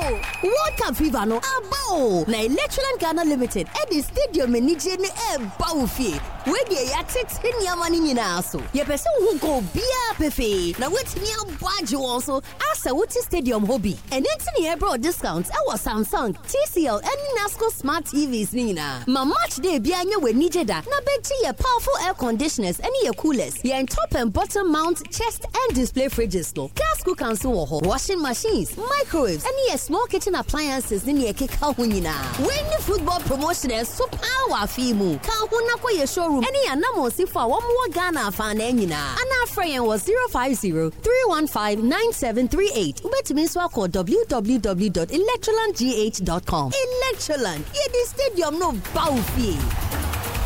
World Cup fever no abo. Na Electroland Ghana Limited at the stadium in Nije ne baufi. We dey atix in yamani nyina so. Ye person who go bia pefe. Na wetimi abwaje won so asa wuti stadium hobby. And entini ebro discounts e was Samsung, TCL and Nasco smart TVs nyina. Ma match day bia anya we Nije da. Na beti ye powerful air conditioners and ye coolers. Ye top and bottom mount chest and display fridges no. Gas cooker so washing machines, microwaves and ye small kitchen appliances ni ye keka ho nyina. When the football promotion is so power fimu. Ka ho na ko ye showroom any anamo si for one more Ghana fan nyina. Ana friend was 050-315-9738. Ubetumi so call www.electrolandgh.com. Electroland, ye the stadium no baufi.